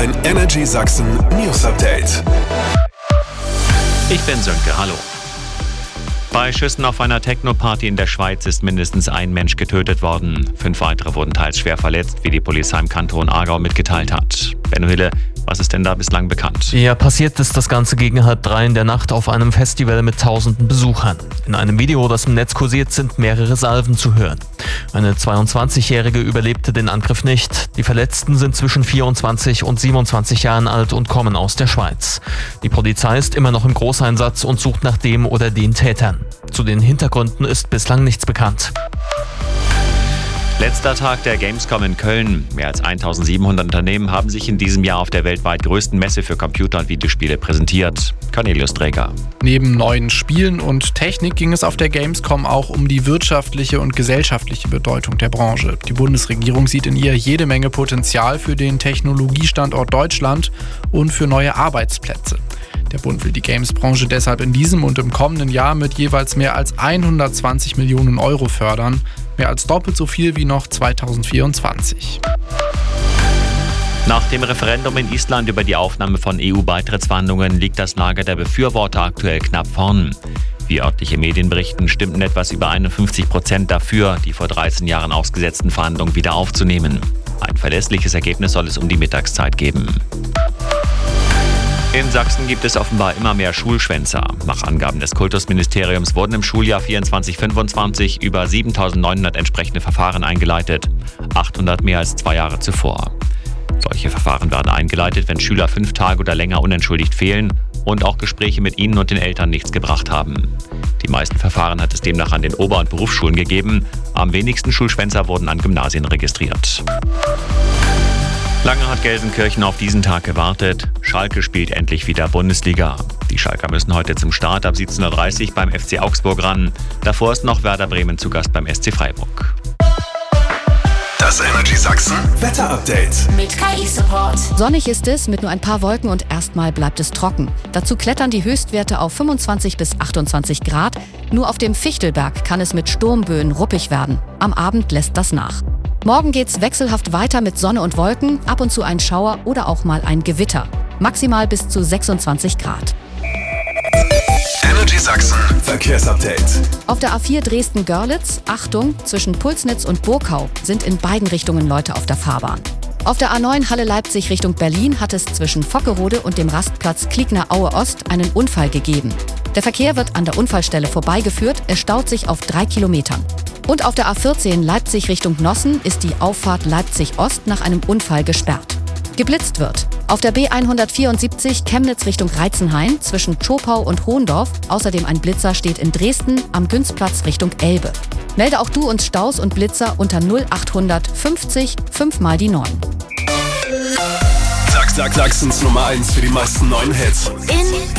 Dein Energy Sachsen News Update. Ich bin Sönke, hallo. Bei Schüssen auf einer Techno-Party in der Schweiz ist mindestens ein Mensch getötet worden. 5 weitere wurden teils schwer verletzt, wie die Polizei im Kanton Aargau mitgeteilt hat. Benno Hille, was ist denn da bislang bekannt? Ja, passiert ist das Ganze gegen 2:30 in der Nacht auf einem Festival mit tausenden Besuchern. In einem Video, das im Netz kursiert, sind mehrere Salven zu hören. Eine 22-Jährige überlebte den Angriff nicht. Die Verletzten sind zwischen 24 und 27 Jahren alt und kommen aus der Schweiz. Die Polizei ist immer noch im Großeinsatz und sucht nach dem oder den Tätern. Zu den Hintergründen ist bislang nichts bekannt. Letzter Tag der Gamescom in Köln. Mehr als 1700 Unternehmen haben sich in diesem Jahr auf der weltweit größten Messe für Computer- und Videospiele präsentiert. Cornelius Träger. Neben neuen Spielen und Technik ging es auf der Gamescom auch um die wirtschaftliche und gesellschaftliche Bedeutung der Branche. Die Bundesregierung sieht in ihr jede Menge Potenzial für den Technologiestandort Deutschland und für neue Arbeitsplätze. Der Bund will die Games-Branche deshalb in diesem und im kommenden Jahr mit jeweils mehr als 120 Millionen Euro fördern. Mehr als doppelt so viel wie noch 2024. Nach dem Referendum in Island über die Aufnahme von EU-Beitrittsverhandlungen liegt das Lager der Befürworter aktuell knapp vorn. Wie örtliche Medien berichten, stimmten etwas über 51% dafür, die vor 13 Jahren ausgesetzten Verhandlungen wieder aufzunehmen. Ein verlässliches Ergebnis soll es um die Mittagszeit geben. In Sachsen gibt es offenbar immer mehr Schulschwänzer. Nach Angaben des Kultusministeriums wurden im Schuljahr 24/25 über 7.900 entsprechende Verfahren eingeleitet. 800 mehr als 2 Jahre zuvor. Solche Verfahren werden eingeleitet, wenn Schüler 5 Tage oder länger unentschuldigt fehlen und auch Gespräche mit ihnen und den Eltern nichts gebracht haben. Die meisten Verfahren hat es demnach an den Ober- und Berufsschulen gegeben. Am wenigsten Schulschwänzer wurden an Gymnasien registriert. Lange hat Gelsenkirchen auf diesen Tag gewartet. Schalke spielt endlich wieder Bundesliga. Die Schalker müssen heute zum Start ab 17:30 Uhr beim FC Augsburg ran. Davor ist noch Werder Bremen zu Gast beim SC Freiburg. Das Energy Sachsen Wetter Update. Mit KI-Support. Sonnig ist es mit nur ein paar Wolken und erstmal bleibt es trocken. Dazu klettern die Höchstwerte auf 25 bis 28 Grad. Nur auf dem Fichtelberg kann es mit Sturmböen ruppig werden. Am Abend lässt das nach. Morgen geht's wechselhaft weiter mit Sonne und Wolken, ab und zu ein Schauer oder auch mal ein Gewitter. Maximal bis zu 26 Grad. Energy Sachsen Verkehrsupdate. Auf der A4 Dresden-Görlitz, Achtung, zwischen Pulsnitz und Burkau sind in beiden Richtungen Leute auf der Fahrbahn. Auf der A9 Halle-Leipzig Richtung Berlin hat es zwischen Vockerode und dem Rastplatz Kliegner-Aue-Ost einen Unfall gegeben. Der Verkehr wird an der Unfallstelle vorbeigeführt, es staut sich auf 3 Kilometern. Und auf der A14 Leipzig Richtung Nossen ist die Auffahrt Leipzig-Ost nach einem Unfall gesperrt. Geblitzt wird. Auf der B174 Chemnitz Richtung Reitzenhain zwischen Zschopau und Hohendorf. Außerdem ein Blitzer steht in Dresden am Günzplatz Richtung Elbe. Melde auch du uns Staus und Blitzer unter 0800 50 5 mal die 9. Sachsens Nummer 1 für die meisten neuen Hits. In